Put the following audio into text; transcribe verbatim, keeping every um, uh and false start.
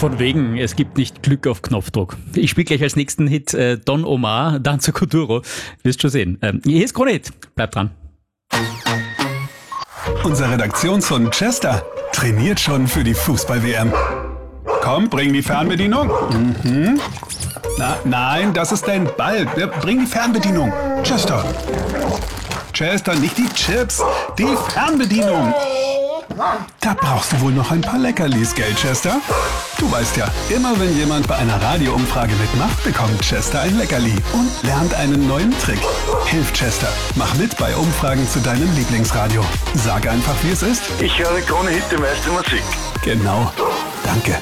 Von wegen, es gibt nicht Glück auf Knopfdruck. Ich spiele gleich als nächsten Hit äh, Don Omar, Danza Kuduro. Wirst schon sehen. Ähm, hier ist Krone Hit. Bleibt dran. Unser Redaktionshund Chester trainiert schon für die Fußball-W M. Komm, bring die Fernbedienung. Mhm. Na, nein, das ist dein Ball. Bring die Fernbedienung. Chester. Chester, nicht die Chips, die Fernbedienung. Da brauchst du wohl noch ein paar Leckerlis, gell, Chester? Du weißt ja, immer wenn jemand bei einer Radioumfrage mitmacht, bekommt Chester ein Leckerli und lernt einen neuen Trick. Hilf Chester, mach mit bei Umfragen zu deinem Lieblingsradio. Sag einfach, wie es ist. Ich höre Krone Hit, die meiste Musik. Genau. Danke.